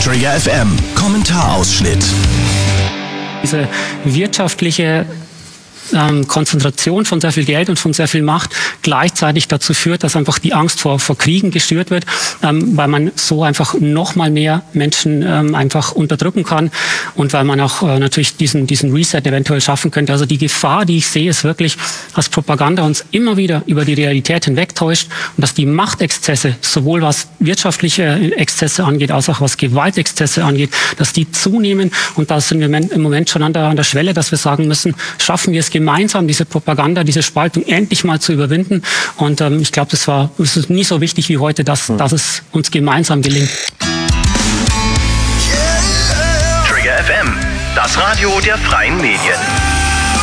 Trigger FM, Kommentarausschnitt. Diese wirtschaftliche Konzentration von sehr viel Geld und von sehr viel Macht gleichzeitig dazu führt, dass einfach die Angst vor Kriegen geschürt wird, weil man so einfach noch mal mehr Menschen einfach unterdrücken kann und weil man auch natürlich diesen Reset eventuell schaffen könnte. Also die Gefahr, die ich sehe, ist wirklich, dass Propaganda uns immer wieder über die Realität hinwegtäuscht und dass die Machtexzesse, sowohl was wirtschaftliche Exzesse angeht, als auch was Gewaltexzesse angeht, dass die zunehmen. Und da sind wir im Moment schon an der Schwelle, dass wir sagen müssen, schaffen wir es gemeinsam, diese Propaganda, diese Spaltung endlich mal zu überwinden. Und ich glaube, es ist nie so wichtig wie heute, dass es uns gemeinsam gelingt. Trigger FM, das Radio der freien Medien.